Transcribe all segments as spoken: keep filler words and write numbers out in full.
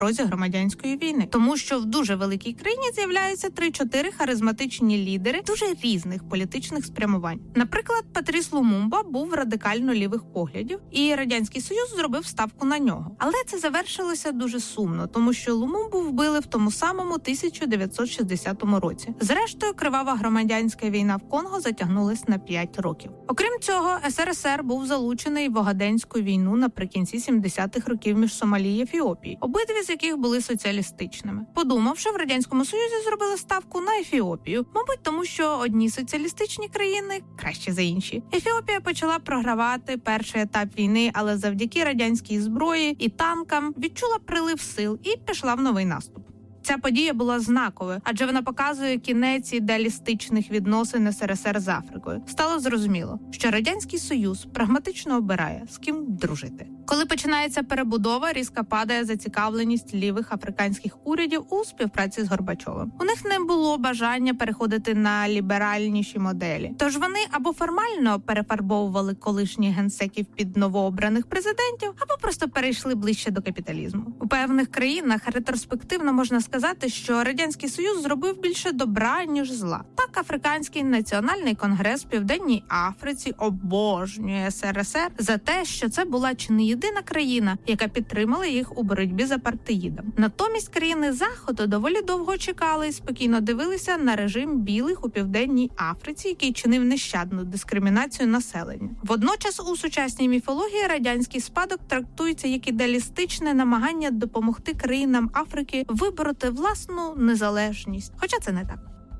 розі громадянської війни, тому що в дуже великій країні з'являються три-чотири харизматичні лідери дуже різних політичних спрямувань. Наприклад, Патріс Лумумба був радикально лівих поглядів, і Радянський Союз зробив ставку на нього. Але це завершилося дуже сумно, тому що Лумумбу вбили в тому самому тисяча дев'ятсот шістдесятому році. Зрештою, кривава громадянська війна в Конго затягнулась на п'ять років. Окрім цього, ес ер ес ер був залучений в Огаденську війну наприкінці сімдесятих років між Сомалі і Ефіопією, обидві з яких були соціалістичними. Подумавши, в Радянському Союзі зробили ставку на Ефіопію, мабуть, тому що одні соціалістичні країни краще за інші. Ефіопія почала програвати перший етап війни, але завдяки радянській зброї і танкам відчула прилив сил і пішла в новий наступ. Ця подія була знаковою, адже вона показує кінець ідеалістичних відносин ес ер ес ер з Африкою. Стало зрозуміло, що Радянський Союз прагматично обирає, з ким дружити. Коли починається перебудова, різко падає зацікавленість лівих африканських урядів у співпраці з Горбачовим. У них не було бажання переходити на ліберальніші моделі. Тож вони або формально перефарбовували колишніх генсеків під новообраних президентів, або просто перейшли ближче до капіталізму. У певних країнах ретроспективно можна сказати, що Радянський Союз зробив більше добра, ніж зла. Так, Африканський національний конгрес в Південній Африці обожнює ес ер ес ер за те, що це була чи не єдина країна, яка підтримала їх у боротьбі з апартеїдом. Натомість країни Заходу доволі довго чекали і спокійно дивилися на режим білих у Південній Африці, який чинив нещадну дискримінацію населення. Водночас у сучасній міфології радянський спадок трактується як ідеалістичне намагання допомогти країнам Африки вибороти власну незалежність. Хоча це не так.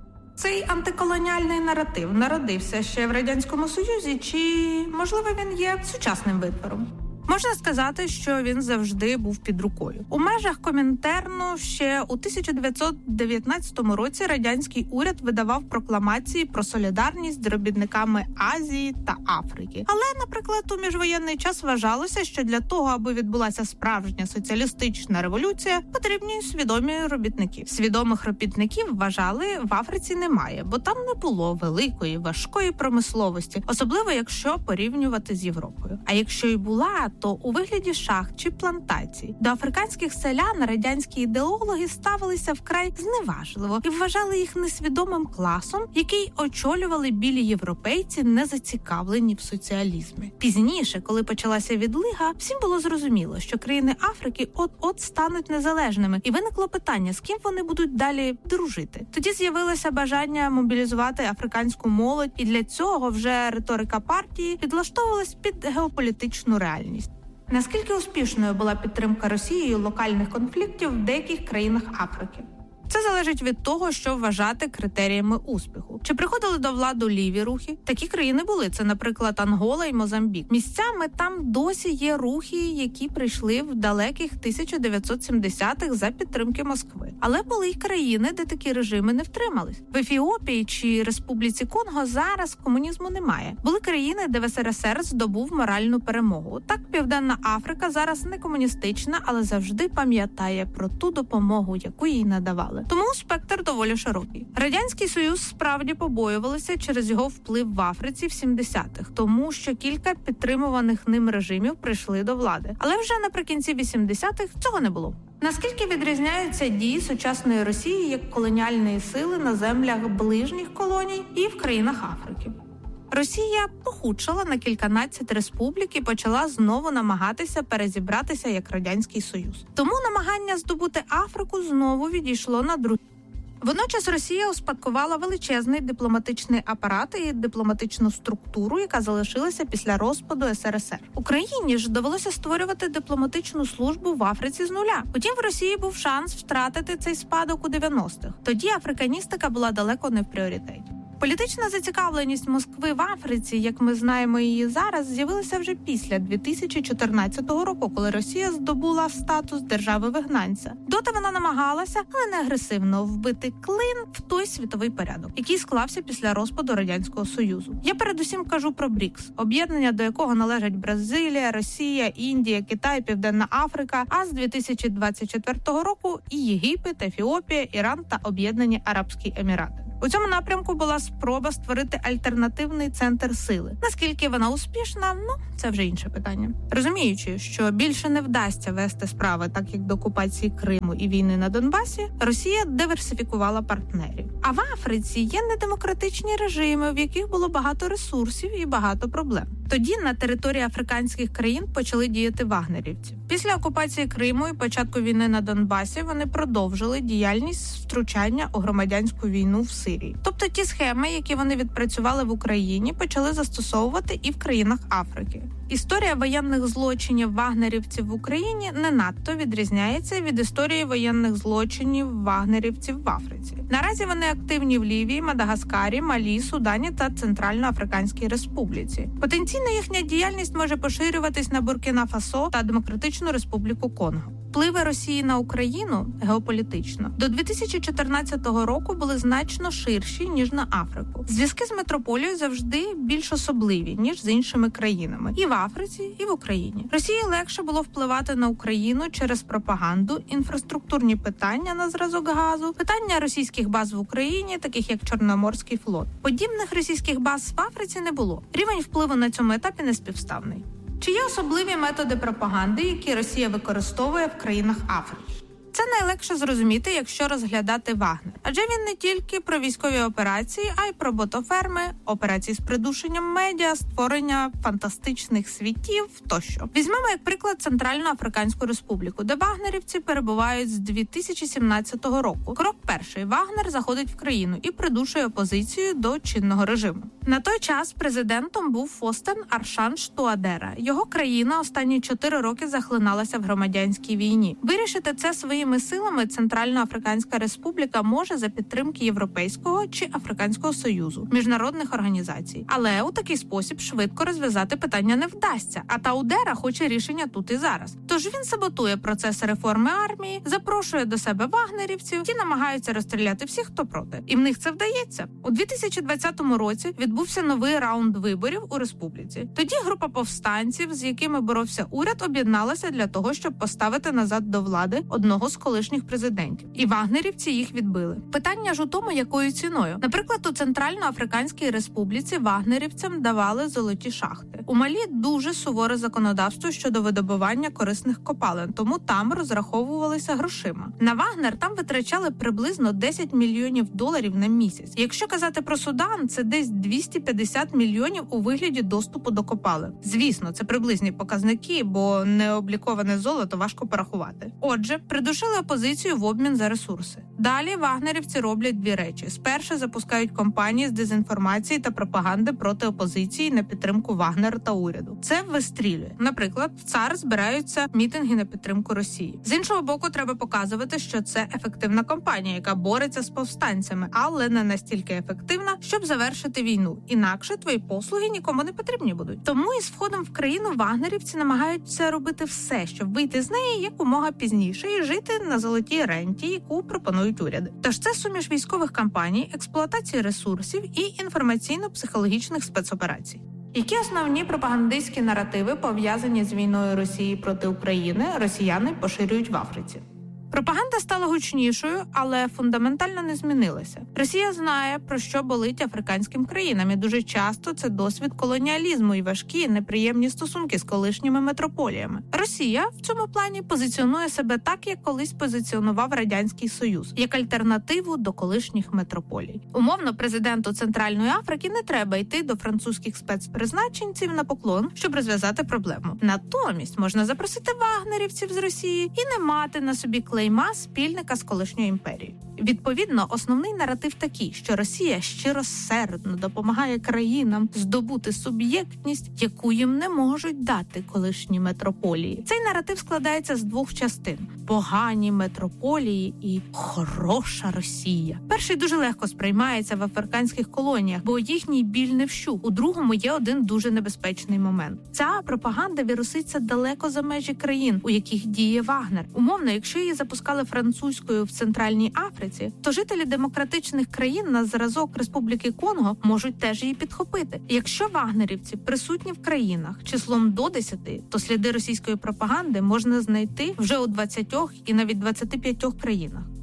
Цей антиколоніальний наратив народився ще в Радянському Союзі, чи, можливо, він є сучасним витвором? Можна сказати, що він завжди був під рукою. У межах Комінтерну ще у тисяча дев'ятсот дев'ятнадцятому році радянський уряд видавав прокламації про солідарність з робітниками Азії та Африки. Але, наприклад, у міжвоєнний час вважалося, що для того, аби відбулася справжня соціалістична революція, потрібні свідомі робітники. Свідомих робітників, вважали, в Африці немає, бо там не було великої, важкої промисловості, особливо якщо порівнювати з Європою. А якщо й була, то у вигляді шахт чи плантацій. До африканських селян радянські ідеологи ставилися вкрай зневажливо і вважали їх несвідомим класом, який очолювали білі європейці, не зацікавлені в соціалізмі. Пізніше, коли почалася відлига, всім було зрозуміло, що країни Африки от-от стануть незалежними, і виникло питання, з ким вони будуть далі дружити. Тоді з'явилося бажання мобілізувати африканську молодь, і для цього вже риторика партії підлаштовувалась під геополітичну реальність. Наскільки успішною була підтримка Росією локальних конфліктів в деяких країнах Африки? Це залежить від того, що вважати критеріями успіху. Чи приходили до влади ліві рухи? Такі країни були. Це, наприклад, Ангола і Мозамбік. Місцями там досі є рухи, які прийшли в далеких тисяча дев'ятсот сімдесятих за підтримки Москви. Але були й країни, де такі режими не втримались. В Ефіопії чи Республіці Конго зараз комунізму немає. Були країни, де ес ер ес ер здобув моральну перемогу. Так, Південна Африка зараз не комуністична, але завжди пам'ятає про ту допомогу, яку їй надавали. Тому спектр доволі широкий. Радянський Союз справді побоювалися через його вплив в Африці в сімдесятих, тому що кілька підтримуваних ним режимів прийшли до влади. Але вже наприкінці вісімдесятих цього не було. Наскільки відрізняються дії сучасної Росії як колоніальної сили на землях ближніх колоній і в країнах Африки? Росія похудшала на кільканадцять республік і почала знову намагатися перезібратися як Радянський Союз. Тому намагання здобути Африку знову відійшло на другий. Водночас Росія успадкувала величезний дипломатичний апарат і дипломатичну структуру, яка залишилася після розпаду ес ер ес ер. Україні ж довелося створювати дипломатичну службу в Африці з нуля. Утім, в Росії був шанс втратити цей спадок у дев'яностих. Тоді африканістика була далеко не в пріоритеті. Політична зацікавленість Москви в Африці, як ми знаємо її зараз, з'явилася вже після дві тисячі чотирнадцятого року, коли Росія здобула статус держави-вигнанця. Доти вона намагалася, але не агресивно, вбити клин в той світовий порядок, який склався після розпаду Радянського Союзу. Я передусім кажу про брікс, об'єднання, до якого належать Бразилія, Росія, Індія, Китай, Південна Африка, а з дві тисячі двадцять четвертого року і Єгипет, Ефіопія, Іран та Об'єднані Арабські Емірати. У цьому напрямку була спроба створити альтернативний центр сили. Наскільки вона успішна, ну, це вже інше питання. Розуміючи, що більше не вдасться вести справи, так як до окупації Криму і війни на Донбасі, Росія диверсифікувала партнерів. А в Африці є недемократичні режими, в яких було багато ресурсів і багато проблем. Тоді на території африканських країн почали діяти вагнерівці. Після окупації Криму і початку війни на Донбасі вони продовжили діяльність втручання у громадянську війну в Сирії. Тобто ті схеми, які вони відпрацювали в Україні, почали застосовувати і в країнах Африки. Історія воєнних злочинів вагнерівців в Україні не надто відрізняється від історії воєнних злочинів вагнерівців в Африці. Наразі вони активні в Лівії, Мадагаскарі, Малі, Судані та Центральноафриканській Республіці. Потенційно їхня діяльність може поширюватись на Буркіна-Фасо та Демократичну Республіку Конго. Впливи Росії на Україну геополітично до дві тисячі чотирнадцятого року були значно ширші, ніж на Африку. Зв'язки з метрополією завжди більш особливі, ніж з іншими країнами. І в Африці, і в Україні. Росії легше було впливати на Україну через пропаганду, інфраструктурні питання на зразок газу, питання російських баз в Україні, таких як Чорноморський флот. Подібних російських баз в Африці не було. Рівень впливу на цьому етапі неспівставний. Чи є особливі методи пропаганди, які Росія використовує в країнах Африки? Це найлегше зрозуміти, якщо розглядати Вагнер. Адже він не тільки про військові операції, а й про ботоферми, операції з придушенням медіа, створення фантастичних світів тощо. Візьмемо як приклад Центральноафриканську Республіку, де вагнерівці перебувають з дві тисячі сімнадцятого року. Крок перший. Вагнер заходить в країну і придушує опозицію до чинного режиму. На той час президентом був Фостен Аршанш Туадера. Його країна останні чотири роки захлиналася в громадянській війні. Вирішити це своїми силами Центральноафриканська Республіка може за підтримки Європейського чи Африканського Союзу, міжнародних організацій. Але у такий спосіб швидко розв'язати питання не вдасться, а Таудера хоче рішення тут і зараз. Тож він саботує процес реформи армії, запрошує до себе вагнерівців, ті намагаються розстріляти всіх, хто проти. І в них це вдається. У дві тисячі двадцятому році відбувся новий раунд виборів у республіці. Тоді група повстанців, з якими боровся уряд, об'єдналася для того, щоб поставити назад до влади одного з колишніх президентів. І вагнерівці їх відбили. Питання ж у тому, якою ціною. Наприклад, у Центральноафриканській Республіці вагнерівцям давали золоті шахти. У Малі дуже суворе законодавство щодо видобування корисних копалин, тому там розраховувалися грошима. На Вагнер там витрачали приблизно десять мільйонів доларів на місяць. Якщо казати про Судан, це десь двісті п'ятдесят мільйонів у вигляді доступу до копалин. Звісно, це приблизні показники, бо необліковане золото важко порахувати. Отже, придушили опозицію в обмін за ресурси. Далі вагнерівці роблять дві речі. Спершу запускають кампанії з дезінформації та пропаганди проти опозиції на підтримку Вагнера та уряду. Це вистрілює. Наприклад, в ЦАР збираються мітинги на підтримку Росії. З іншого боку, треба показувати, що це ефективна кампанія, яка бореться з повстанцями, але не настільки ефективна, щоб завершити війну. Інакше твої послуги нікому не потрібні будуть. Тому із входом в країну вагнерівці намагаються робити все, щоб вийти з неї якомога пізніше і жити на золотій ренті, яку пропонують уряди. Тож це суміш військових кампаній, експлуатації ресурсів і інформаційно-психологічних спецоперацій. Які основні пропагандистські наративи, пов'язані з війною Росії проти України, росіяни поширюють в Африці? Пропаганда стала гучнішою, але фундаментально не змінилася. Росія знає, про що болить африканським країнам, і дуже часто це досвід колоніалізму і важкі, неприємні стосунки з колишніми метрополіями. Росія в цьому плані позиціонує себе так, як колись позиціонував Радянський Союз, як альтернативу до колишніх метрополій. Умовно, президенту Центральної Африки не треба йти до французьких спецпризначенців на поклон, щоб розв'язати проблему. Натомість можна запросити вагнерівців з Росії і не мати на собі клейма спільника з колишньою імперією. Відповідно, основний наратив такий, що Росія щиросердно допомагає країнам здобути суб'єктність, яку їм не можуть дати колишні метрополії. Цей наратив складається з двох частин – погані метрополії і хороша Росія. Перший дуже легко сприймається в африканських колоніях, бо їхній біль не вщух. У другому є один дуже небезпечний момент. Ця пропаганда віруситься далеко за межі країн, у яких діє Вагнер. Умовно, якщо її запускали французькою в Центральній Африці, то жителі демократичних країн на зразок Республіки Конго можуть теж її підхопити. Якщо вагнерівці присутні в країнах числом до десяти, то сліди російської пропаганди можна знайти вже у двадцятьох і навіть двадцяти п'ятьох країнах.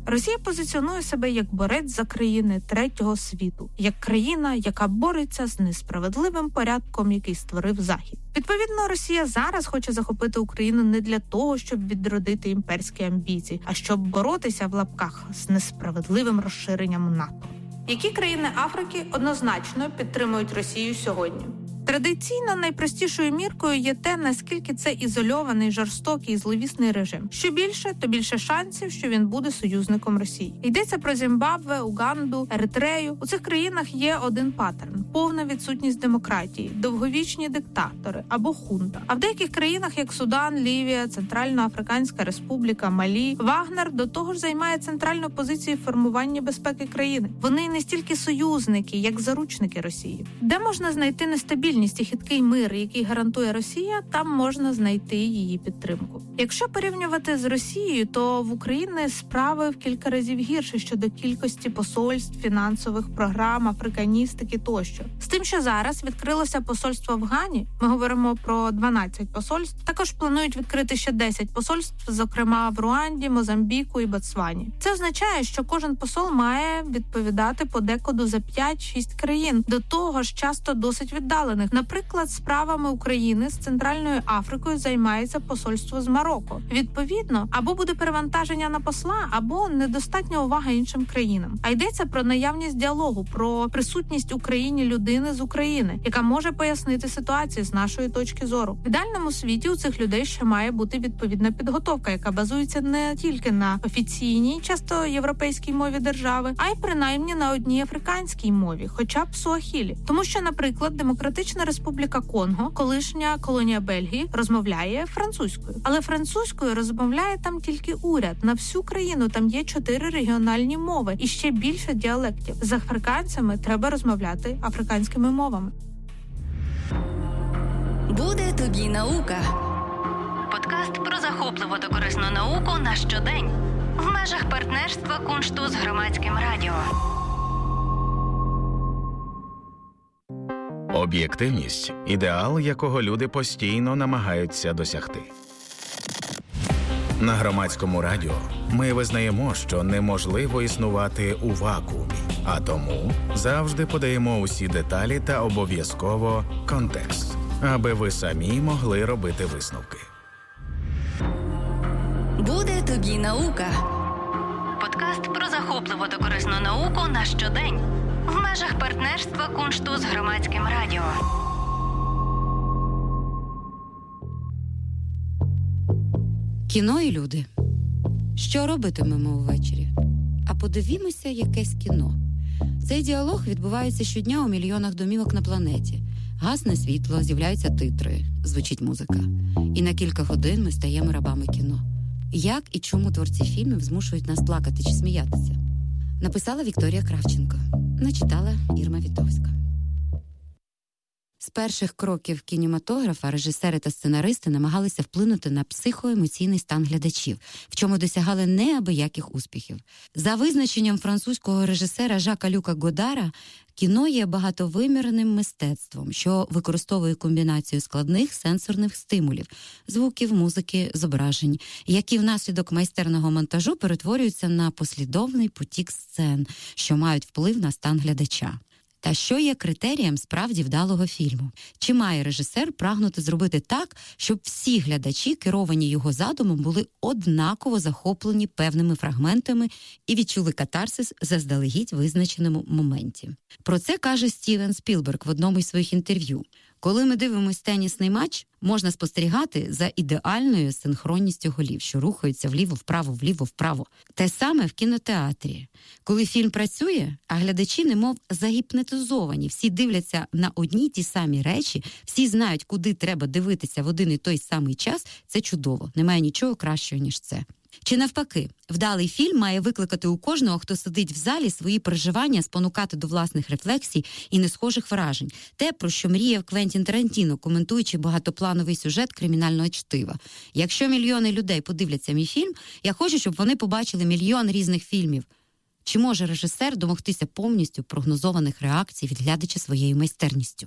Росія позиціонує себе як борець за країни третього світу, як країна, яка бореться з несправедливим порядком, який створив Захід. Відповідно, Росія зараз хоче захопити Україну не для того, щоб відродити імперські амбіції, а щоб боротися в лапках з несправедливим розширенням НАТО. Які країни Африки однозначно підтримують Росію сьогодні? Традиційно найпростішою міркою є те, наскільки це ізольований, жорстокий і зловісний режим. Що більше, то більше шансів, що він буде союзником Росії. Йдеться про Зімбабве, Уганду, Еритрею. У цих країнах є один паттерн – повна відсутність демократії, довговічні диктатори або хунта. А в деяких країнах, як Судан, Лівія, Центральноафриканська Республіка, Малі, Вагнер до того ж займає центральну позицію в формуванні безпеки країни. Вони не стільки союзники, як заручники Росії. Де можна знайти нестабільність і хиткий мир, який гарантує Росія, там можна знайти її підтримку. Якщо порівнювати з Росією, то в Україні справи в кілька разів гірше щодо кількості посольств, фінансових програм, африканістики тощо. З тим, що зараз відкрилося посольство в Гані, ми говоримо про дванадцять посольств, також планують відкрити ще десять посольств, зокрема в Руанді, Мозамбіку і Ботсвані. Це означає, що кожен посол має відповідати подекуди за п'ять-шість країн, до того ж часто досить віддалених. Наприклад, справами України з Центральною Африкою займається посольство з Марокко. Відповідно, або буде перевантаження на посла, або недостатня увага іншим країнам. А йдеться про наявність діалогу, про присутність у країні людини з України, яка може пояснити ситуацію з нашої точки зору. В ідеальному світі у цих людей ще має бути відповідна підготовка, яка базується не тільки на офіційній, часто європейській мові держави, а й принаймні на одній африканській мові, хоча б суахілі. Тому що, наприклад, Демократична Республіка Конго, колишня колонія Бельгії, розмовляє французькою. Але французькою розмовляє там тільки уряд. На всю країну там є чотири регіональні мови і ще більше діалектів. З африканцями треба розмовляти африканськими мовами. Буде тобі наука. Подкаст про захопливу та корисну науку на щодень. В межах партнерства Куншту з Громадським радіо. Об'єктивність – ідеал, якого люди постійно намагаються досягти. На Громадському радіо ми визнаємо, що неможливо існувати у вакуумі, а тому завжди подаємо усі деталі та обов'язково контекст, аби ви самі могли робити висновки. Буде тобі наука. Подкаст про захопливу та корисну науку на щодень. В межах партнерства Куншту з Громадським радіо. Кіно і люди. Що робитимемо увечері? А подивімося якесь кіно. Цей діалог відбувається щодня у мільйонах домівок на планеті. Гасне світло, з'являються титри, звучить музика. І на кілька годин ми стаємо рабами кіно. Як і чому творці фільмів змушують нас плакати чи сміятися? Написала Вікторія Кравченко. Начитала Ірма Вітовська. З перших кроків кінематографа режисери та сценаристи намагалися вплинути на психоемоційний стан глядачів, в чому досягали неабияких успіхів. За визначенням французького режисера Жака Люка Годара, кіно є багатовимірним мистецтвом, що використовує комбінацію складних сенсорних стимулів – звуків, музики, зображень, які внаслідок майстерного монтажу перетворюються на послідовний потік сцен, що мають вплив на стан глядача. Та що є критерієм справді вдалого фільму? Чи має режисер прагнути зробити так, щоб всі глядачі, керовані його задумом, були однаково захоплені певними фрагментами і відчули катарсис заздалегідь визначеному моменті? Про це каже Стівен Спілберг в одному із своїх інтерв'ю. Коли ми дивимося тенісний матч, можна спостерігати за ідеальною синхронністю голів, що рухаються вліво-вправо, вліво-вправо. Те саме в кінотеатрі. Коли фільм працює, а глядачі немов загіпнотизовані, всі дивляться на одні й ті самі речі, всі знають, куди треба дивитися в один і той самий час, це чудово. Немає нічого кращого, ніж це. Чи навпаки, вдалий фільм має викликати у кожного, хто сидить в залі, свої переживання, спонукати до власних рефлексій і несхожих вражень. Те, про що мріяв Квентін Тарантіно, коментуючи багатоплановий сюжет кримінального чтива. Якщо мільйони людей подивляться мій фільм, я хочу, щоб вони побачили мільйон різних фільмів. Чи може режисер домогтися повністю прогнозованих реакцій від глядача своєю майстерністю?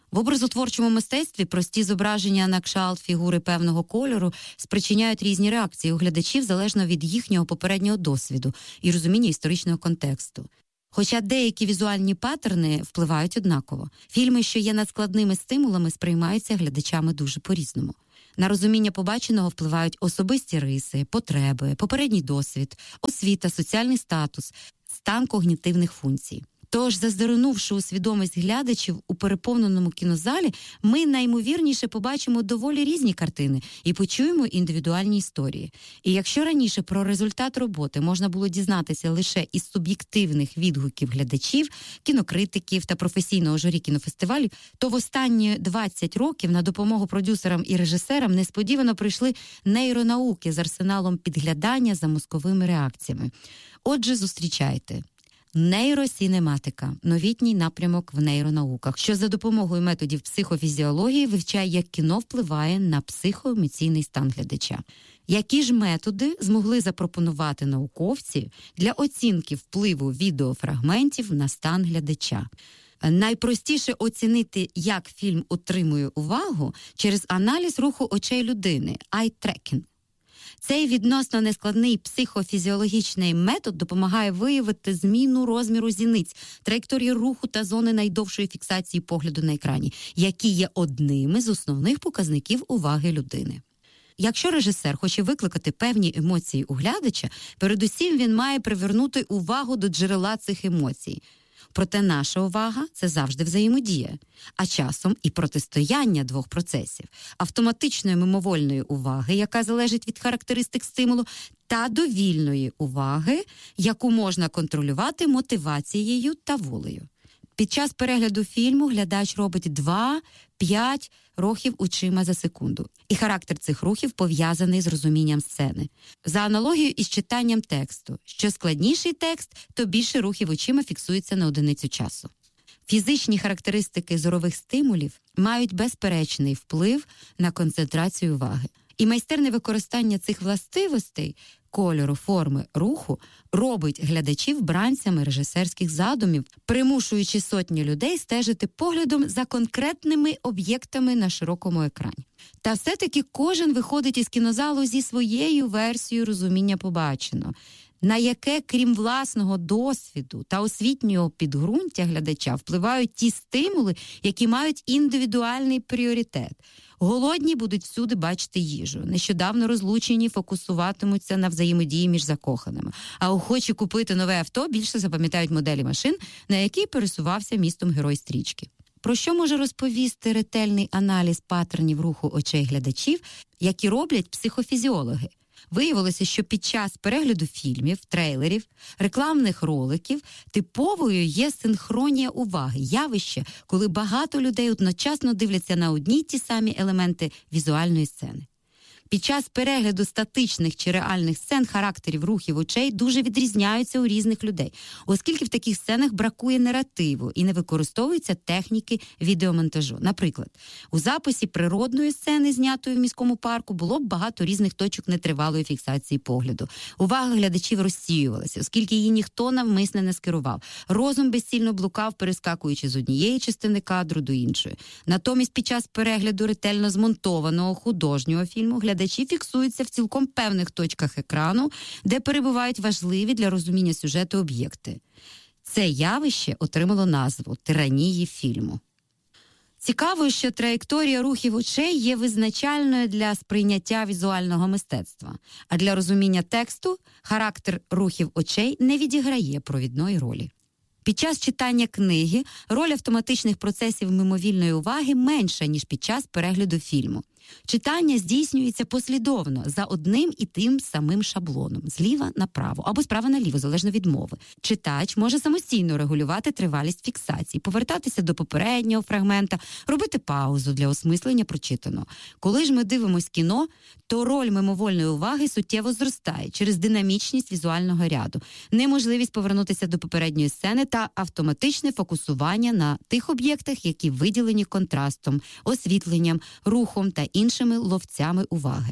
В образотворчому мистецтві прості зображення на кшалт фігури певного кольору спричиняють різні реакції у глядачів залежно від їхнього попереднього досвіду і розуміння історичного контексту. Хоча деякі візуальні паттерни впливають однаково. Фільми, що є надскладними стимулами, сприймаються глядачами дуже по-різному. На розуміння побаченого впливають особисті риси, потреби, попередній досвід, освіта, соціальний статус, стан когнітивних функцій. Тож, зазирнувши у свідомість глядачів у переповненому кінозалі, ми найімовірніше побачимо доволі різні картини і почуємо індивідуальні історії. І якщо раніше про результат роботи можна було дізнатися лише із суб'єктивних відгуків глядачів, кінокритиків та професійного журі кінофестивалів, то в останні двадцять років на допомогу продюсерам і режисерам несподівано прийшли нейронауки з арсеналом підглядання за мозковими реакціями. Отже, зустрічайте. Нейросінематика – новітній напрямок в нейронауках, що за допомогою методів психофізіології вивчає, як кіно впливає на психоемоційний стан глядача. Які ж методи змогли запропонувати науковці для оцінки впливу відеофрагментів на стан глядача? Найпростіше оцінити, як фільм утримує увагу, через аналіз руху очей людини – eye-tracking. Цей відносно нескладний психофізіологічний метод допомагає виявити зміну розміру зіниць, траєкторії руху та зони найдовшої фіксації погляду на екрані, які є одними з основних показників уваги людини. Якщо режисер хоче викликати певні емоції у глядача, передусім він має привернути увагу до джерела цих емоцій. Проте наша увага – це завжди взаємодія, а часом і протистояння двох процесів – автоматичної мимовольної уваги, яка залежить від характеристик стимулу, та довільної уваги, яку можна контролювати мотивацією та волею. Під час перегляду фільму глядач робить два-п'ять рухів очима за секунду. І характер цих рухів пов'язаний з розумінням сцени. За аналогією із читанням тексту. Що складніший текст, то більше рухів очима фіксується на одиницю часу. Фізичні характеристики зорових стимулів мають безперечний вплив на концентрацію уваги. І майстерне використання цих властивостей – кольору, форми, руху робить глядачів бранцями режисерських задумів, примушуючи сотні людей стежити поглядом за конкретними об'єктами на широкому екрані. Та все-таки кожен виходить із кінозалу зі своєю версією розуміння побаченого, на яке, крім власного досвіду та освітнього підґрунтя глядача, впливають ті стимули, які мають індивідуальний пріоритет. Голодні будуть всюди бачити їжу. Нещодавно розлучені фокусуватимуться на взаємодії між закоханими. А охочі купити нове авто більше запам'ятають моделі машин, на якій пересувався містом герой стрічки. Про що може розповісти ретельний аналіз паттернів руху очей глядачів, які роблять психофізіологи? Виявилося, що під час перегляду фільмів, трейлерів, рекламних роликів типовою є синхронія уваги, явище, коли багато людей одночасно дивляться на одні й ті самі елементи візуальної сцени. Під час перегляду статичних чи реальних сцен характерів рухів очей дуже відрізняються у різних людей, оскільки в таких сценах бракує наративу і не використовуються техніки відеомонтажу. Наприклад, у записі природної сцени, знятої в міському парку, було б багато різних точок нетривалої фіксації погляду. Увага глядачів розсіювалася, оскільки її ніхто навмисне не скерував. Розум безцільно блукав, перескакуючи з однієї частини кадру до іншої. Натомість під час перегляду ретельно змонтованого художнього фільму глядачі Глядачі фіксуються в цілком певних точках екрану, де перебувають важливі для розуміння сюжету об'єкти. Це явище отримало назву «тиранії фільму». Цікаво, що траєкторія рухів очей є визначальною для сприйняття візуального мистецтва, а для розуміння тексту характер рухів очей не відіграє провідної ролі. Під час читання книги роль автоматичних процесів мимовільної уваги менша, ніж під час перегляду фільму. Читання здійснюється послідовно, за одним і тим самим шаблоном, зліва направо або справа наліво, залежно від мови. Читач може самостійно регулювати тривалість фіксації, повертатися до попереднього фрагмента, робити паузу для осмислення прочитаного. Коли ж ми дивимося кіно, то роль мимовольної уваги суттєво зростає через динамічність візуального ряду, неможливість повернутися до попередньої сцени та автоматичне фокусування на тих об'єктах, які виділені контрастом, освітленням, рухом та іншими ловцями уваги.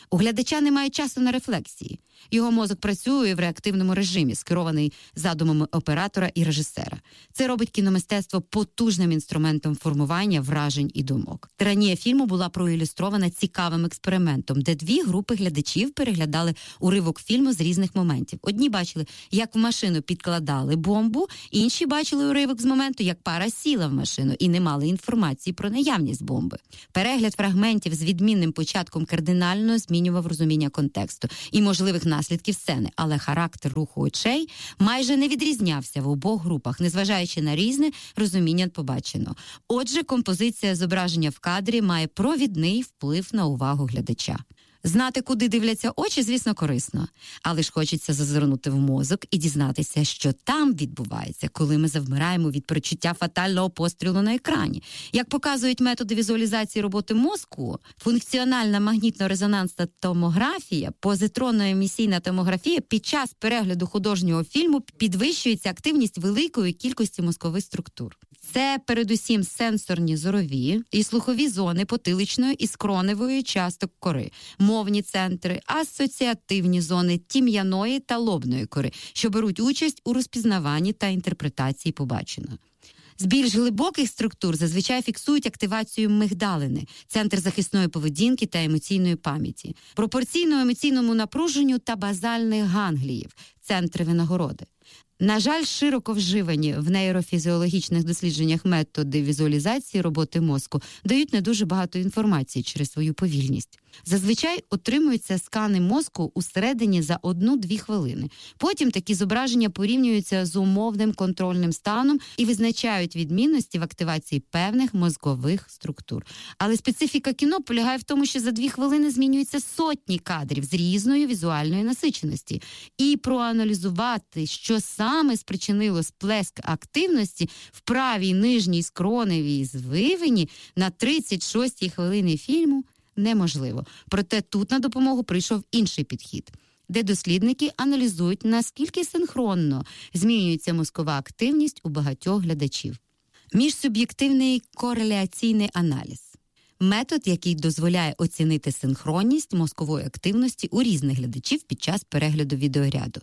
У глядача немає часу на рефлексії. Його мозок працює в реактивному режимі, скерований задумами оператора і режисера. Це робить кіномистецтво потужним інструментом формування вражень і думок. Тиранія фільму була проілюстрована цікавим експериментом, де дві групи глядачів переглядали уривок фільму з різних моментів. Одні бачили, як в машину підкладали бомбу, інші бачили уривок з моменту, як пара сіла в машину і не мали інформації про наявність бомби. Перегляд фрагментів з відмінним початком кардинально змінював розуміння контексту і можливих наслідків сцени, але характер руху очей майже не відрізнявся в обох групах, незважаючи на різне розуміння побаченого. Отже, композиція зображення в кадрі має провідний вплив на увагу глядача. Знати, куди дивляться очі, звісно, корисно. Але ж хочеться зазирнути в мозок і дізнатися, що там відбувається, коли ми завмираємо від перечуття фатального пострілу на екрані. Як показують методи візуалізації роботи мозку, функціональна магнітно-резонансна томографія, позитронно-емісійна томографія під час перегляду художнього фільму підвищується активність великої кількості мозкових структур. Це передусім сенсорні зорові і слухові зони потиличної і скроневої часток кори, мовні центри, асоціативні зони тім'яної та лобної кори, що беруть участь у розпізнаванні та інтерпретації побаченого. З більш глибоких структур зазвичай фіксують активацію мигдалини, центр захисної поведінки та емоційної пам'яті, пропорційно емоційному напруженню та базальних гангліїв, центри винагороди. На жаль, широко вживані в нейрофізіологічних дослідженнях методи візуалізації роботи мозку дають не дуже багато інформації через свою повільність. Зазвичай отримуються скани мозку усередині за одну-дві хвилини. Потім такі зображення порівнюються з умовним контрольним станом і визначають відмінності в активації певних мозкових структур. Але специфіка кіно полягає в тому, що за дві хвилини змінюються сотні кадрів з різною візуальною насиченості. І проаналізувати, що саме спричинило сплеск активності в правій нижній скроневій звивині на тридцять шостій хвилині фільму, неможливо. Проте тут на допомогу прийшов інший підхід, де дослідники аналізують, наскільки синхронно змінюється мозкова активність у багатьох глядачів. Міжсуб'єктивний кореляційний аналіз – метод, який дозволяє оцінити синхронність мозкової активності у різних глядачів під час перегляду відеоряду.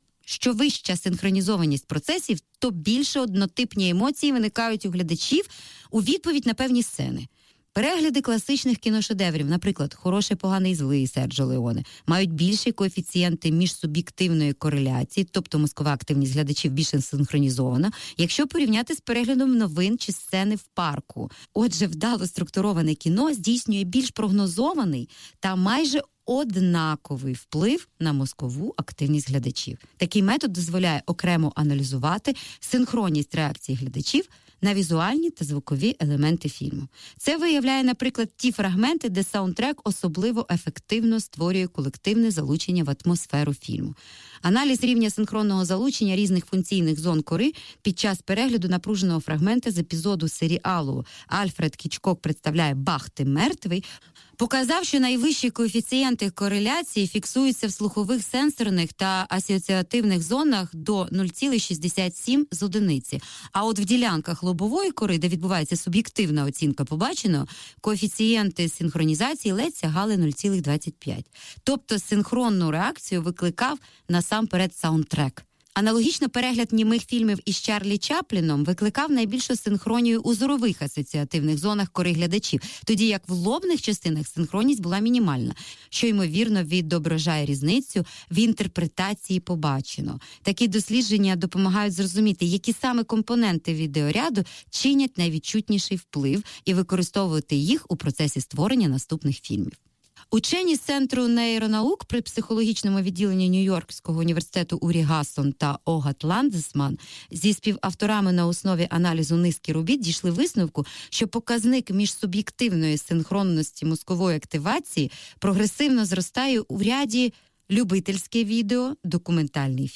Що вища синхронізованість процесів, то більше однотипні емоції виникають у глядачів у відповідь на певні сцени. Перегляди класичних кіношедеврів, наприклад, «Хороший, поганий, злий» Серджо Леоне, мають більші коефіцієнти міжсуб'єктивної кореляції, тобто мозкова активність глядачів більше синхронізована, якщо порівняти з переглядом новин чи сцени в парку. Отже, вдало структуроване кіно здійснює більш прогнозований та майже однаковий вплив на мозкову активність глядачів. Такий метод дозволяє окремо аналізувати синхронність реакції глядачів на візуальні та звукові елементи фільму. Це виявляє, наприклад, ті фрагменти, де саундтрек особливо ефективно створює колективне залучення в атмосферу фільму. Аналіз рівня синхронного залучення різних функційних зон кори під час перегляду напруженого фрагмента з епізоду серіалу «Альфред Хічкок представляє Бах, ти мертвий» показав, що найвищі коефіцієнти кореляції фіксуються в слухових сенсорних та асоціативних зонах до нуль цілих шістдесят сім з одиниці. А от в ділянках лобової кори, де відбувається суб'єктивна оцінка побаченого, коефіцієнти синхронізації ледь сягали нуль цілих двадцять п'ять. Тобто синхронну реакцію викликав насамперед саундтрек. Аналогічно перегляд німих фільмів із Чарлі Чапліном викликав найбільшу синхронію у зорових асоціативних зонах кори глядачів, тоді як в лобних частинах синхронність була мінімальна, що, ймовірно, відображає різницю в інтерпретації побаченого. Такі дослідження допомагають зрозуміти, які саме компоненти відеоряду чинять найвідчутніший вплив і використовувати їх у процесі створення наступних фільмів. Учені з Центру нейронаук при психологічному відділенні Нью-Йоркського університету Урі Гассон та Огат Ландесман зі співавторами на основі аналізу низки робіт дійшли висновку, що показник міжсуб'єктивної синхронності мозкової активації прогресивно зростає у ряді любительське відео, документальний фільм,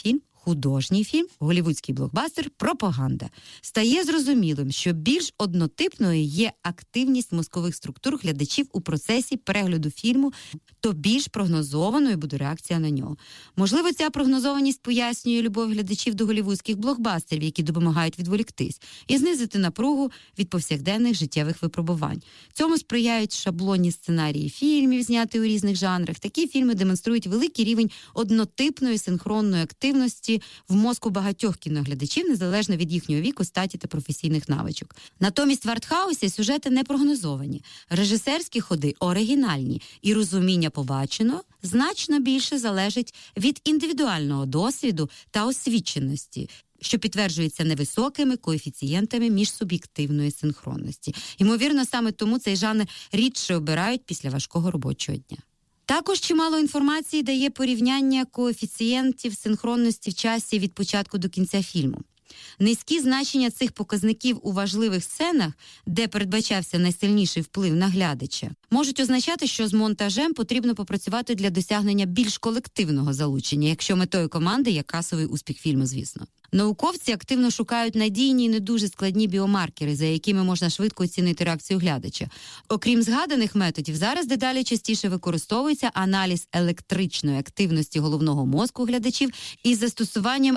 художній фільм, голлівудський блокбастер, пропаганда. Стає зрозумілим, що більш однотипною є активність мозкових структур глядачів у процесі перегляду фільму, то більш прогнозованою буде реакція на нього. Можливо, ця прогнозованість пояснює любов глядачів до голлівудських блокбастерів, які допомагають відволіктись, і знизити напругу від повсякденних життєвих випробувань. Цьому сприяють шаблонні сценарії фільмів, зняті у різних жанрах. Такі фільми демонструють великий рівень однотипної синхронної активності в мозку багатьох кіноглядачів, незалежно від їхнього віку, статі та професійних навичок. Натомість в артхаусі сюжети не прогнозовані, режисерські ходи оригінальні, і розуміння побаченого значно більше залежить від індивідуального досвіду та освіченості, що підтверджується невисокими коефіцієнтами міжсуб'єктивної синхронності. Ймовірно, саме тому цей жанр рідше обирають після важкого робочого дня. Також чимало інформації дає порівняння коефіцієнтів синхронності в часі від початку до кінця фільму. Низькі значення цих показників у важливих сценах, де передбачався найсильніший вплив на глядача, можуть означати, що з монтажем потрібно попрацювати для досягнення більш колективного залучення, якщо метою команди є касовий успіх фільму, звісно. Науковці активно шукають надійні і не дуже складні біомаркери, за якими можна швидко оцінити реакцію глядача. Окрім згаданих методів, зараз дедалі частіше використовується аналіз електричної активності головного мозку глядачів із застосуванням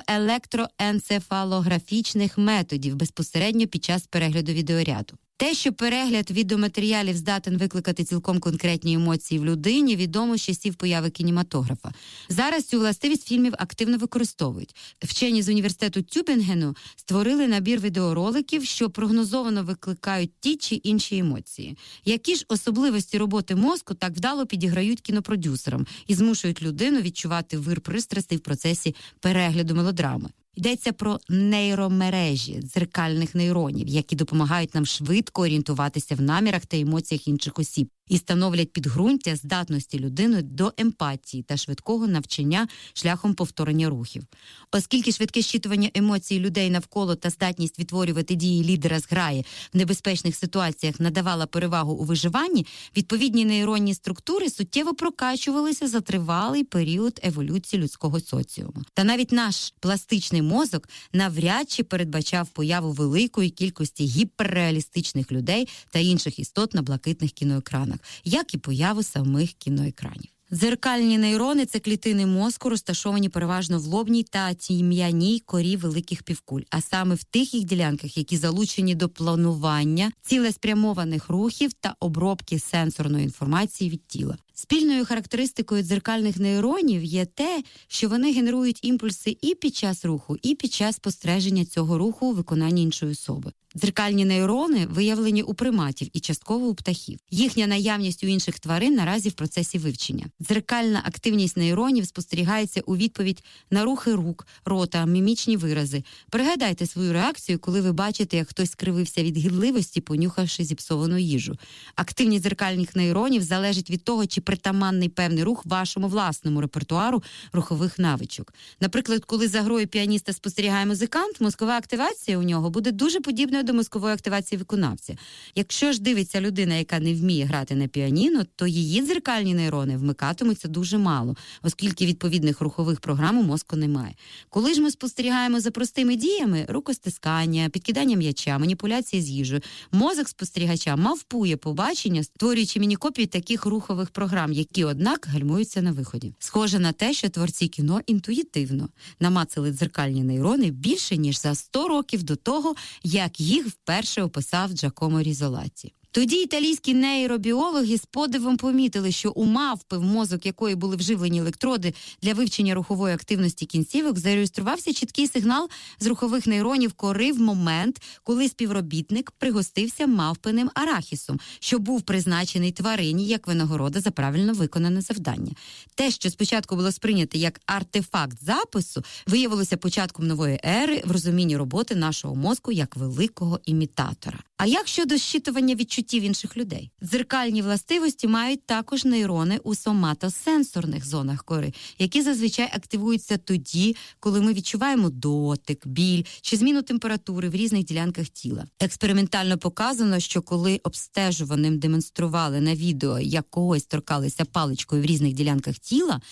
електроенцефалографічних методів безпосередньо під час перегляду відеоряду. Те, що перегляд відеоматеріалів здатен викликати цілком конкретні емоції в людині, відомо з часів появи кінематографа. Зараз цю властивість фільмів активно використовують. Вчені з університету Тюбінгену створили набір відеороликів, що прогнозовано викликають ті чи інші емоції. Які ж особливості роботи мозку так вдало підіграють кінопродюсерам і змушують людину відчувати вир пристрастей в процесі перегляду мелодрами. Йдеться про нейромережі дзеркальних нейронів, які допомагають нам швидко орієнтуватися в намірах та емоціях інших осіб і становлять підґрунтя здатності людини до емпатії та швидкого навчання шляхом повторення рухів. Оскільки швидке щитування емоцій людей навколо та здатність відтворювати дії лідера зграї в небезпечних ситуаціях надавала перевагу у виживанні, відповідні нейронні структури суттєво прокачувалися за тривалий період еволюції людського соціуму. Та навіть наш пластичний мозок навряд чи передбачав появу великої кількості гіперреалістичних людей та інших істот на блакитних кіноекранах, як і появу самих кіноекранів. Дзеркальні нейрони – це клітини мозку, розташовані переважно в лобній та тім'яній корі великих півкуль, а саме в тих їх ділянках, які залучені до планування, цілеспрямованих рухів та обробки сенсорної інформації від тіла. Спільною характеристикою дзеркальних нейронів є те, що вони генерують імпульси і під час руху, і під час спостереження цього руху у виконанні іншої особи. Дзеркальні нейрони виявлені у приматів і частково у птахів. Їхня наявність у інших тварин наразі в процесі вивчення. Дзеркальна активність нейронів спостерігається у відповідь на рухи рук, рота, мімічні вирази. Пригадайте свою реакцію, коли ви бачите, як хтось скривився від гидливості, понюхавши зіпсовану їжу. Активність дзеркальних нейронів залежить від того, чи притаманний певний рух вашому власному репертуару рухових навичок. Наприклад, коли за грою піаніста спостерігає музикант, мозкова активація у нього буде дуже подібною до мозкової активації виконавця. Якщо ж дивиться людина, яка не вміє грати на піаніно, то її дзеркальні нейрони вмикатимуться дуже мало, оскільки відповідних рухових програм у мозку немає. Коли ж ми спостерігаємо за простими діями, рукостискання, підкидання м'яча, маніпуляції з їжею, мозок спостерігача мавпує побачення, створюючи міні-копії таких рухових програм, які, однак, гальмуються на виході. Схоже на те, що творці кіно інтуїтивно намацали дзеркальні нейрони більше, ніж за сто років до того, як їх вперше описав Джакомо Різолаті. Тоді італійські нейробіологи з подивом помітили, що у мавпи, в мозок якої були вживлені електроди для вивчення рухової активності кінцівок, зареєструвався чіткий сигнал з рухових нейронів кори в момент, коли співробітник пригостився мавпиним арахісом, що був призначений тварині як винагорода за правильно виконане завдання. Те, що спочатку було сприйнято як артефакт запису, виявилося початком нової ери в розумінні роботи нашого мозку як великого імітатора. А як щодо щитування відчуттів інших людей? Дзеркальні властивості мають також нейрони у соматосенсорних зонах кори, які зазвичай активуються тоді, коли ми відчуваємо дотик, біль чи зміну температури в різних ділянках тіла. Експериментально показано, що коли обстежуваним демонстрували на відео, як когось торкалися паличкою в різних ділянках тіла,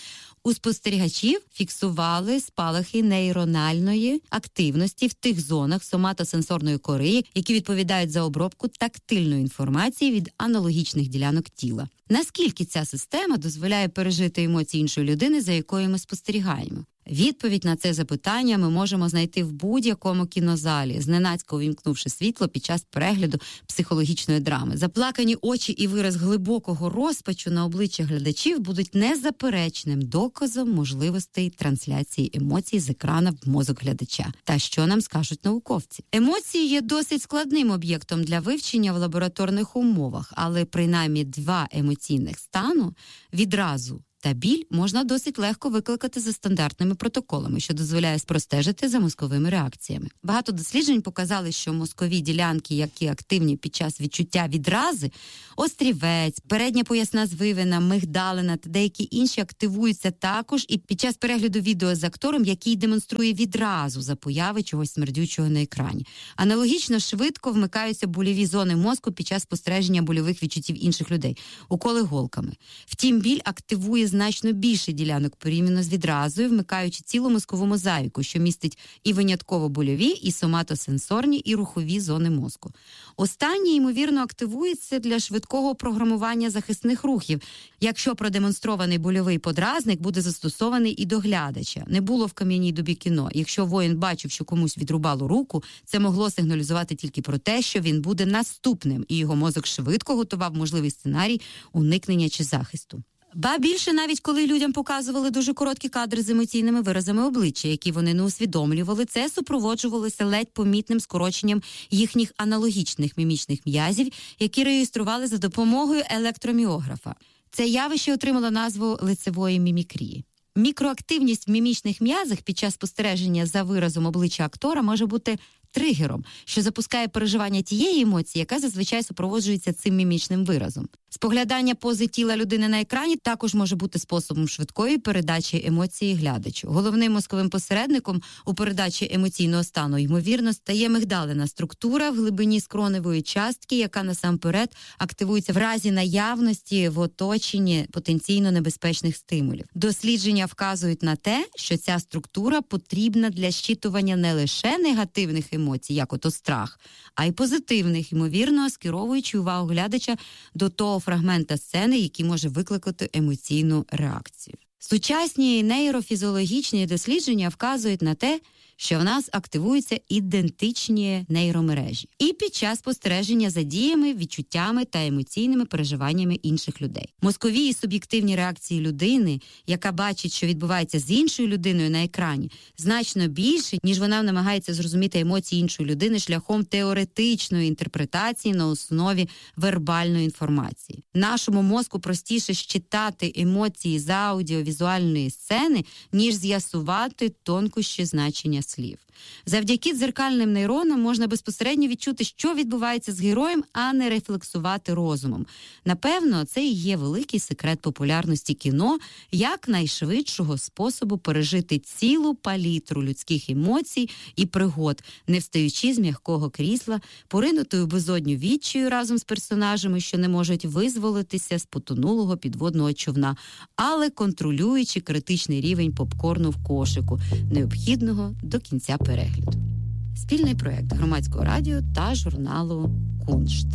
У спостерігачів фіксували спалахи нейрональної активності в тих зонах соматосенсорної кори, які відповідають за обробку тактильної інформації від аналогічних ділянок тіла. Наскільки ця система дозволяє пережити емоції іншої людини, за якою ми спостерігаємо? Відповідь на це запитання ми можемо знайти в будь-якому кінозалі, зненацька увімкнувши світло під час перегляду психологічної драми. Заплакані очі і вираз глибокого розпачу на обличчі глядачів будуть незаперечним доказом можливостей трансляції емоцій з екрана в мозок глядача. Та що нам скажуть науковці? Емоції є досить складним об'єктом для вивчення в лабораторних умовах, але принаймні два емоційних стану відразу та біль можна досить легко викликати за стандартними протоколами, що дозволяє простежити за мозковими реакціями. Багато досліджень показали, що мозкові ділянки, які активні під час відчуття відрази, острівець, передня поясна звивина, мигдалина та деякі інші активуються також і під час перегляду відео з актором, який демонструє відразу за появи чогось смердючого на екрані. Аналогічно швидко вмикаються больові зони мозку під час спостереження больових відчуттів інших людей, уколи голками. Втім, біль активує значно більше ділянок порівняно з відразою, вмикаючи цілу мозкову мозаїку, що містить і винятково больові, і соматосенсорні, і рухові зони мозку. Останні, ймовірно, активуються для швидкого програмування захисних рухів, якщо продемонстрований больовий подразник буде застосований і до глядача. Не було в кам'яній добі кіно. Якщо воїн бачив, що комусь відрубало руку, це могло сигналізувати тільки про те, що він буде наступним, і його мозок швидко готував можливий сценарій уникнення чи захисту. Ба більше, навіть коли людям показували дуже короткі кадри з емоційними виразами обличчя, які вони не усвідомлювали, це супроводжувалося ледь помітним скороченням їхніх аналогічних мімічних м'язів, які реєстрували за допомогою електроміографа. Це явище отримало назву лицевої мімікрії. Мікроактивність в мімічних м'язах під час спостереження за виразом обличчя актора може бути тригером, що запускає переживання тієї емоції, яка зазвичай супроводжується цим мімічним виразом. Споглядання пози тіла людини на екрані також може бути способом швидкої передачі емоції глядачу. Головним мозковим посередником у передачі емоційного стану, ймовірно, стає мигдалина, структура в глибині скроневої частки, яка насамперед активується в разі наявності в оточенні потенційно небезпечних стимулів. Дослідження вказують на те, що ця структура потрібна для щитування не лише негативних емоцій, як ото страх, а й позитивних, ймовірно, скеровуючи увагу глядача до того фрагмента сцени, який може викликати емоційну реакцію. Сучасні нейрофізіологічні дослідження вказують на те, що в нас активуються ідентичні нейромережі і під час спостереження за діями, відчуттями та емоційними переживаннями інших людей. Мозкові і суб'єктивні реакції людини, яка бачить, що відбувається з іншою людиною на екрані, значно більше, ніж вона намагається зрозуміти емоції іншої людини шляхом теоретичної інтерпретації на основі вербальної інформації. Нашому мозку простіше считати емоції з аудіовізуальної сцени, ніж з'ясувати тонкощі значення слів. Завдяки дзеркальним нейронам можна безпосередньо відчути, що відбувається з героєм, а не рефлексувати розумом. Напевно, це і є великий секрет популярності кіно як найшвидшого способу пережити цілу палітру людських емоцій і пригод, не встаючи з м'якого крісла, поринутою безодню відчаю разом з персонажами, що не можуть визволитися з потонулого підводного човна, але контролюючи критичний рівень попкорну в кошику, необхідного до кінця перегляду. Спільний проєкт Громадського радіо та журналу «Куншт».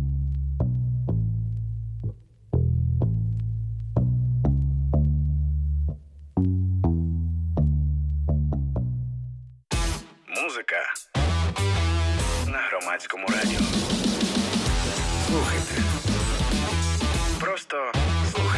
Музика на Громадському радіо. Слухайте. Просто